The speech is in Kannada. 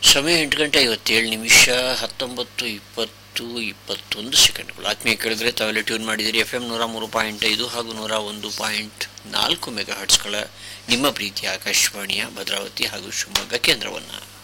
ಸಮಯ 8:57 19:20 ಆತ್ಮೀಯ ಕೇಳಿದ್ರೆ ತಾವೆಲ್ಲ ಟ್ಯೂನ್ ಮಾಡಿದಿರಿ FM 103.5 ಹಾಗೂ 101.4 ಮೆಗಾಹರ್ಟ್ಸ್ಗಳ ನಿಮ್ಮ ಪ್ರೀತಿಯ ಆಕಾಶವಾಣಿಯ ಭದ್ರಾವತಿ ಹಾಗೂ ಶಿವಮೊಗ್ಗ ಕೇಂದ್ರವನ್ನು.